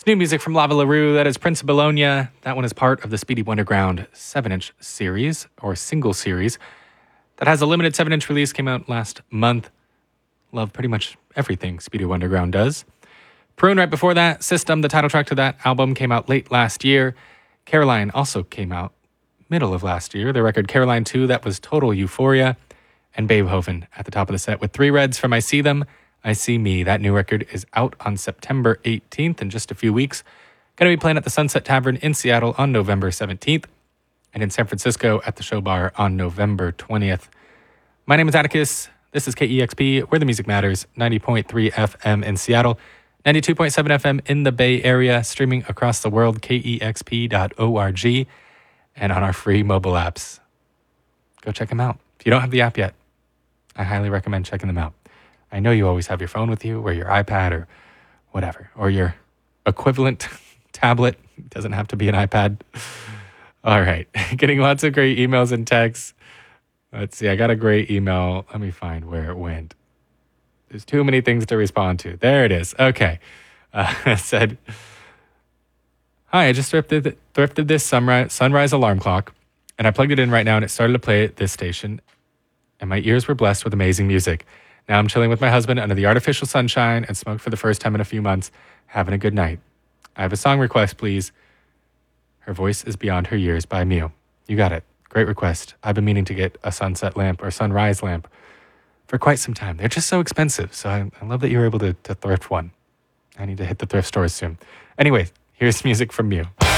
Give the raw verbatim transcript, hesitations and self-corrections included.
It's new music from Lava LaRue. That is Prince of Bologna. That one is part of the Speedy Wonderground seven-inch series, or single series, that has a limited seven-inch release, came out last month. Love pretty much everything Speedy Wonderground does. Prune right before that. System, the title track to that album, came out late last year. Caroline also came out middle of last year. Their record Caroline two, that was total euphoria. And Beethoven at the top of the set with Three Reds from I See Them, I See Me. That new record is out on September eighteenth in just a few weeks. Going to be playing at the Sunset Tavern in Seattle on November seventeenth and in San Francisco at the Show Bar on November twentieth. My name is Atticus. This is K E X P, where the music matters. ninety point three F M in Seattle, ninety-two point seven F M in the Bay Area, streaming across the world, K E X P dot org, and on our free mobile apps. Go check them out. If you don't have the app yet, I highly recommend checking them out. I know you always have your phone with you, or your iPad, or whatever, or your equivalent tablet. It doesn't have to be an iPad. All right. Getting lots of great emails and texts. Let's see. I got a great email. Let me find where it went. There's too many things to respond to. There it is. Okay. Uh, it said, hi, I just thrifted, thrifted this sunrise, sunrise alarm clock, and I plugged it in right now, and it started to play at this station, and my ears were blessed with amazing music. Now I'm chilling with my husband under the artificial sunshine and smoked for the first time in a few months, having a good night. I have a song request, please. Her Voice is Beyond Her Years by Mew. You got it. Great request. I've been meaning to get a sunset lamp or sunrise lamp for quite some time. They're just so expensive, so I, I love that you were able to, to thrift one. I need to hit the thrift stores soon. Anyway, here's music from Mew.